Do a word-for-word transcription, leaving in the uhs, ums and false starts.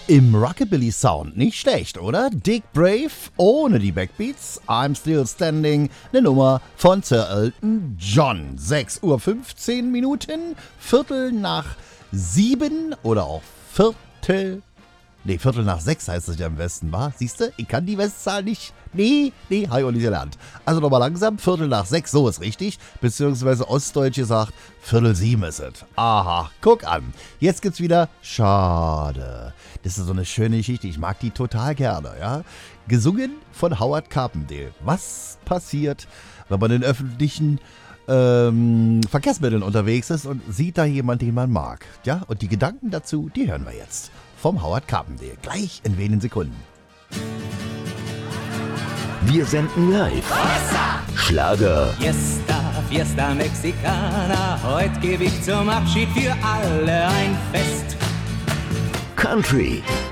Im Rockabilly-Sound nicht schlecht, oder? Dick Brave ohne die Backbeats. I'm Still Standing, eine Nummer von Sir Elton John. sechs Uhr fünfzehn Minuten, Viertel nach sieben oder auch Viertel... Nee, Viertel nach sechs heißt es ja am Westen, wa? Siehst du, ich kann die Westzahl nicht. Nee, nee, hab ich auch nicht gelernt. Also nochmal langsam, Viertel nach sechs, so ist richtig. Beziehungsweise ostdeutsch gesagt, Viertel sieben ist es. Aha, guck an. Jetzt gibt's wieder Schade. Das ist so eine schöne Geschichte, ich mag die total gerne, ja. Gesungen von Howard Carpendale. Was passiert, wenn man in öffentlichen ähm, Verkehrsmitteln unterwegs ist und sieht da jemand, den man mag? Ja, und die Gedanken dazu, die hören wir jetzt. Vom Howard Carpendale. Gleich in wenigen Sekunden. Wir senden live. Schlager. Fiesta, Fiesta Mexicana. Heute gebe ich zum Abschied für alle ein Fest. Country.